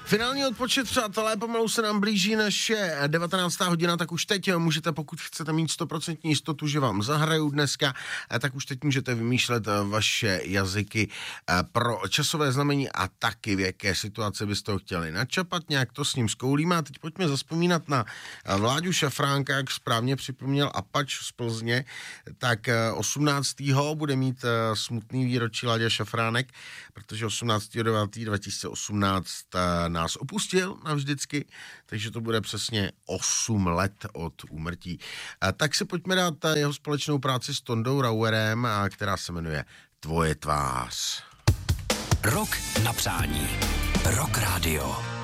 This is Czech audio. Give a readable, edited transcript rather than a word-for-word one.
Finální odpočet, přátelé, pomalu se nám blíží naše 19. hodina, tak už teď můžete, pokud chcete mít 100% jistotu, že vám zahraju dneska, tak už teď můžete vymýšlet vaše jazyky pro časové znamení a taky v jaké situaci byste ho chtěli načapat, nějak to s ním zkoulíme. A teď pojďme zazpomínat na Vláďu Šafránka, jak správně připomněl Apač z Plzně, tak 18. bude mít smutný výročí Láďa Šafránek, protože 18.9.2018 nás opustil navždycky, takže to bude přesně 8 let od úmrtí. Tak si pojďme dát jeho společnou práci s Tondou Rauerem, která se jmenuje Tvoje tvář. Rok na přání. Rock Radio.